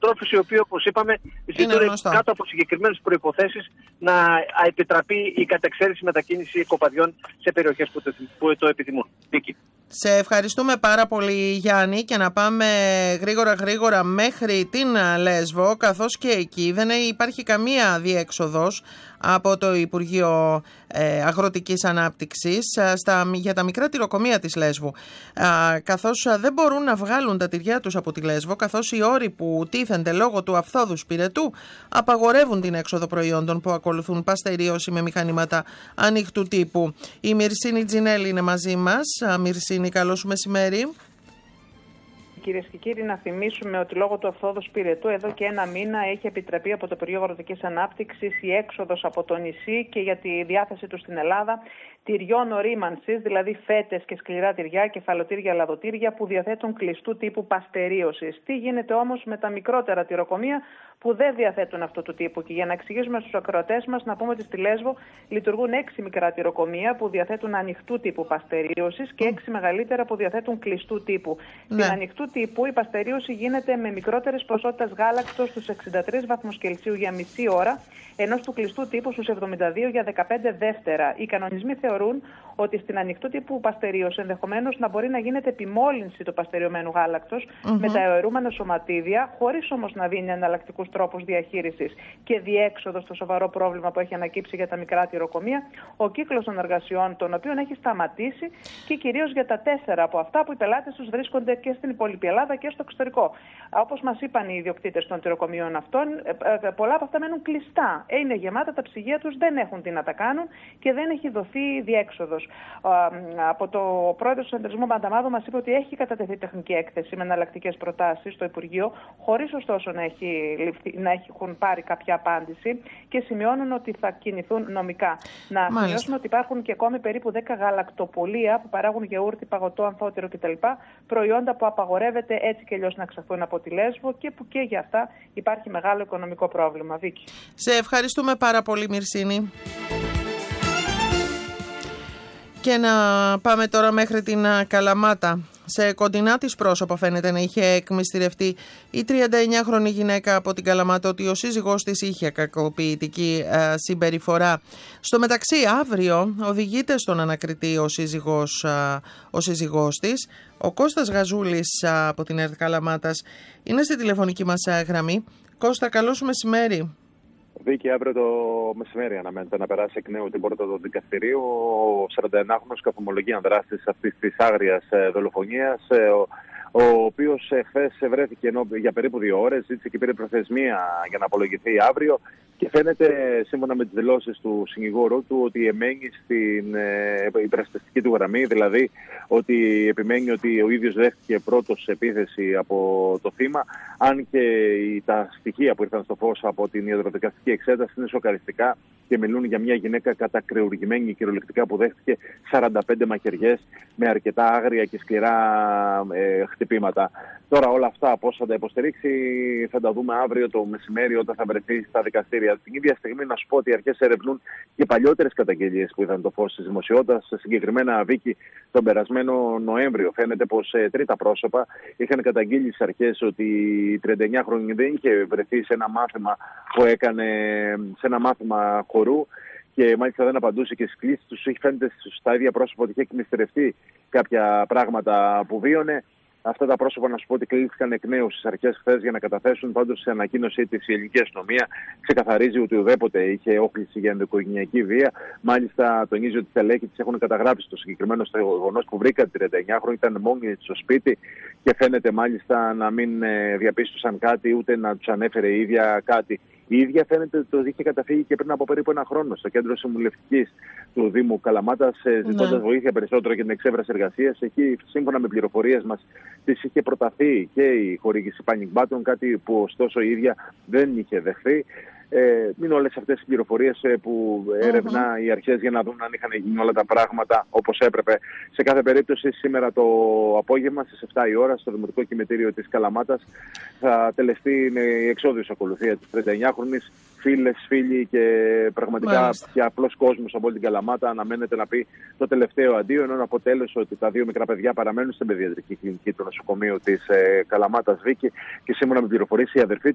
κτηνοτρόφους οι οποίοι, όπως είπαμε, ζητούν κάτω από συγκεκριμένες προϋποθέσεις να επιτραπεί η κατεξαίρεση μετακίνηση κοπαδιών σε περιοχές που το επιθυμούν. Σε ευχαριστούμε πάρα πολύ, Γιάννη, και να πάμε γρήγορα μέχρι την Λέσβο, καθώς και εκεί δεν υπάρχει καμία διέξοδος από το Υπουργείο Αγροτικής Ανάπτυξης για τα μικρά τυροκομεία της Λέσβου, καθώς δεν μπορούν να βγάλουν τα τυριά τους από τη Λέσβο, καθώς οι όροι που τίθενται λόγω του αυθόδους πυρετού απαγορεύουν την έξοδο προϊόντων που ακολουθούν παστερίωση με μηχανήματα ανοιχτού τύπου. Η Μυρσίνη Τζινέλη είναι μαζί μας. Μυρσίνη, καλό σου μεσημέρι. Κυρίες και κύριοι, να θυμίσουμε ότι λόγω του αυθόδους πυρετού εδώ και ένα μήνα έχει επιτραπεί από το Υπουργείο Αγροτικής Ανάπτυξης η έξοδος από το νησί και για τη διάθεση του στην Ελλάδα τυριών ορίμανσης, δηλαδή φέτες και σκληρά τυριά, κεφαλοτήρια, λαδοτήρια που διαθέτουν κλειστού τύπου παστερίωσης. Τι γίνεται όμως με τα μικρότερα τυροκομεία που δεν διαθέτουν αυτού του τύπου? Και για να εξηγήσουμε στους ακροατές μας, να πούμε ότι στη Λέσβο λειτουργούν 6 μικρά τυροκομεία που διαθέτουν ανοιχτού τύπου παστερίωσης και 6 μεγαλύτερα που διαθέτουν κλειστού τύπου. Στην ανοιχτού τύπου η παστερίωση γίνεται με μικρότερες ποσότητες γάλακτος στους 63 βαθμούς Κελσίου για μισή ώρα, ενώ του κλειστού τύπου στους 72 για 15 δεύτερα. Οι κανονισμοί θεωρούν ότι στην ανοιχτού τύπου παστερίωση ενδεχομένως να μπορεί να γίνεται επιμόλυνση του παστεριωμένου γάλακτος με τα αερούμενα σωματίδια, χωρίς όμως να δίνει εναλλακτικούς τρόπους διαχείρισης και διέξοδο στο σοβαρό πρόβλημα που έχει ανακύψει για τα μικρά τυροκομεία. Ο κύκλος των εργασιών των οποίων έχει σταματήσει και κυρίως για τα 4 από αυτά που οι πελάτες τους βρίσκονται και στην υπόλοιπη Ελλάδα και στο εξωτερικό. Όπως μας είπαν οι ιδιοκτήτες των τυροκομείων αυτών, πολλά από αυτά μένουν κλειστά. Είναι γεμάτα τα ψυγεία τους, δεν έχουν τι να τα κάνουν και δεν έχει δοθεί διέξοδος. Από το πρόεδρο του Συνεταιρισμού Μπανταμάδου μας είπε ότι έχει κατατεθεί τεχνική έκθεση με εναλλακτικές προτάσεις στο Υπουργείο, χωρίς ωστόσο να έχουν πάρει κάποια απάντηση και σημειώνουν ότι θα κινηθούν νομικά. Να σημειώσουμε ότι υπάρχουν και ακόμη περίπου 10 γαλακτοπολία που παράγουν γιαούρτι, παγωτό, αμφότερο κτλ. Προϊόντα που απαγορεύεται έτσι και αλλιώς να εξαχθούν από τη Λέσβο και που και για αυτά υπάρχει μεγάλο οικονομικό πρόβλημα. Βίκη. Σε ευχαριστούμε πάρα πολύ, Μυρσίνη. Και να πάμε τώρα μέχρι την Καλαμάτα. Σε κοντινά της πρόσωπα φαίνεται να είχε εκμυστηρευτεί η 39χρονη γυναίκα από την Καλαμάτα ότι ο σύζυγός της είχε κακοποιητική συμπεριφορά. Στο μεταξύ, αύριο οδηγείται στον ανακριτή ο σύζυγός της. Ο Κώστας Γαζούλης από την ΕΡΤ Καλαμάτας είναι στη τηλεφωνική μας γραμμή. Κώστα, καλό σου μεσημέρι. Βίκη, αύριο το μεσημέρι αναμένεται να περάσει εκ νέου την πόρτα του δικαστηρίου ο 41χρονος καφομολογία δράστης αυτής της άγριας δολοφονίας, ο οποίος χθες βρέθηκε για περίπου 2 ώρες, ζήτησε και πήρε προθεσμία για να απολογηθεί αύριο και φαίνεται, σύμφωνα με τις δηλώσεις του συνηγόρου του, ότι εμένει στην υπερασπιστική του γραμμή, δηλαδή ότι επιμένει ότι ο ίδιος δέχτηκε πρώτος επίθεση από το θύμα, αν και τα στοιχεία που ήρθαν στο φως από την ιατροδικαστική εξέταση είναι σοκαριστικά και μιλούν για μια γυναίκα κατακρεουργημένη κυριολεκτικά που δέχτηκε 45 μαχαιριές με αρκετά άγρια και σκληρά χτυπήματα. Τώρα όλα αυτά πώς θα τα υποστηρίξει θα τα δούμε αύριο το μεσημέρι όταν θα βρεθεί στα δικαστήρια. Την ίδια στιγμή να σου πω ότι οι αρχές ερευνούν και παλιότερες καταγγελίες που είδαν το φως της δημοσιότητας. Συγκεκριμένα, Βίκη, τον περασμένο Νοέμβριο φαίνεται πως τρίτα πρόσωπα είχαν καταγγείλει στις αρχές ότι η 39χρονη δεν είχε βρεθεί σε ένα μάθημα που έκανε, σε ένα μάθημα χορού και μάλιστα δεν απαντούσε και στις κλήσεις τους. Φαίνεται στα ίδια πρόσωπα ότι είχε εκμυστηρευτεί κάποια πράγματα που βίωνε. Αυτά τα πρόσωπα, να σου πω ότι κλήθηκαν εκ νέου στις αρχές χθες για να καταθέσουν. Πάντως, σε ανακοίνωσή της η ελληνική αστυνομία ξεκαθαρίζει ότι ουδέποτε είχε όχληση για ενδοοικογενειακή βία. Μάλιστα, τονίζει ότι οι στελέχοι της έχουν καταγράψει το συγκεκριμένο γεγονός που βρήκαν τη 39χρονη, ήταν μόνη της στο σπίτι και φαίνεται μάλιστα να μην διαπίστωσαν κάτι ούτε να τους ανέφερε η ίδια κάτι. Η ίδια φαίνεται ότι το είχε καταφύγει και πριν από περίπου 1 χρόνο στο κέντρο συμβουλευτικής του Δήμου Καλαμάτας, ζητώντας βοήθεια περισσότερο για την εξέβραση εργασίας. Εκεί, σύμφωνα με πληροφορίες μας, της είχε προταθεί και η χορήγηση panic button, κάτι που ωστόσο η ίδια δεν είχε δεχθεί. Είναι όλες αυτές οι πληροφορίες που έρευνα οι αρχές για να δουν αν είχαν γίνει όλα τα πράγματα όπως έπρεπε. Σε κάθε περίπτωση, σήμερα το απόγευμα στις 7 η ώρα στο Δημοτικό Κημητήριο της Καλαμάτας θα τελεστεί η εξόδιος ακολουθία της 39χρονης. Φίλες, φίλοι και πραγματικά και απλός κόσμος από όλη την Καλαμάτα αναμένεται να πει το τελευταίο αντίο, ενώ αποτέλεσε ότι τα 2 μικρά παιδιά παραμένουν στην παιδιατρική κλινική του νοσοκομείου της Καλαμάτας, Βίκη, και σύμφωνα με πληροφορίες η αδερφή